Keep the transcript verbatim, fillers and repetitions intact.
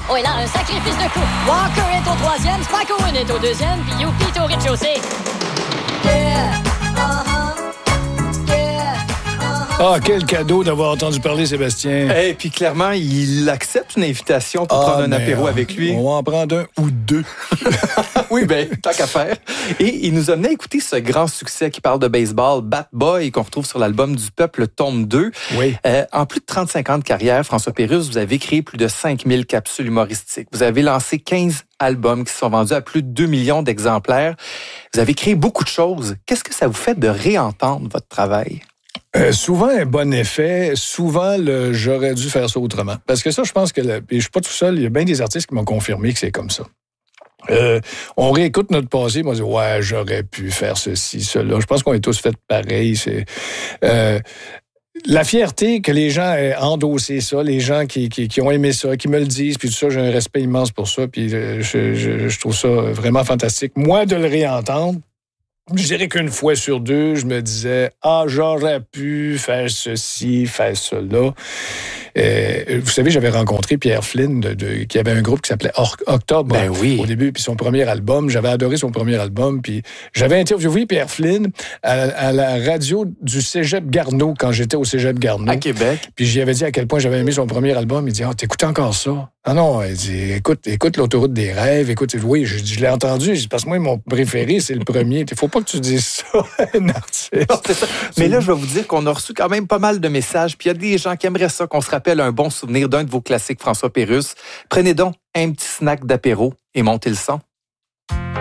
Oh, et là, un sacrifice de coupe. Walker est au troisième, Spike Owen est au deuxième, puis Youpi est au rez-de-chaussée. Yeah, uh-huh. Yeah, uh-huh. Ah, quel cadeau d'avoir entendu parler Sébastien. Et puis clairement, il accepte une invitation pour ah, prendre un apéro on, avec lui. On va en prendre un ou deux. Oui, ben, tant qu'à faire. Et il nous a amené à écouter ce grand succès qui parle de baseball, Bat Boy, qu'on retrouve sur l'album du Peuple, tome deux. Oui. Euh, en plus de trente-cinq ans de carrière, François Pérusse, vous avez créé plus de cinq mille capsules humoristiques. Vous avez lancé quinze albums qui sont vendus à plus de deux millions d'exemplaires. Vous avez créé beaucoup de choses. Qu'est-ce que ça vous fait de réentendre votre travail? Euh, souvent un bon effet, souvent le j'aurais dû faire ça autrement. Parce que ça, je pense que, le, et je suis pas tout seul, il y a bien des artistes qui m'ont confirmé que c'est comme ça. Euh, on réécoute notre passé, on dit ouais, j'aurais pu faire ceci, cela. Je pense qu'on est tous fait pareil. C'est euh, la fierté que les gens aient endossé ça, les gens qui, qui, qui ont aimé ça, qui me le disent, puis tout ça, j'ai un respect immense pour ça, puis je, je, je trouve ça vraiment fantastique. Moi, de le réentendre, je dirais qu'une fois sur deux, je me disais « Ah, j'aurais pu faire ceci, faire cela. » Euh, vous savez, j'avais rencontré Pierre Flynn, de, de, qui avait un groupe qui s'appelait Octobre ben oui. au début, puis son premier album. J'avais adoré son premier album, puis j'avais interviewé Pierre Flynn à, à la radio du Cégep Garneau, quand j'étais au Cégep Garneau. À Québec. Puis j'y avais dit à quel point j'avais aimé son premier album. Il dit « Ah, t'écoutes encore ça? » Ah non, il dit, écoute, écoute l'autoroute des rêves, écoute, oui, je, je l'ai entendu, parce que moi, mon préféré, c'est le premier. Il faut pas que tu dises ça à un artiste. Non, c'est ça. Mais là, je vais vous dire qu'on a reçu quand même pas mal de messages, puis il y a des gens qui aimeraient ça, qu'on se rappelle un bon souvenir d'un de vos classiques, François Pérusse. Prenez donc un petit snack d'apéro et montez le son.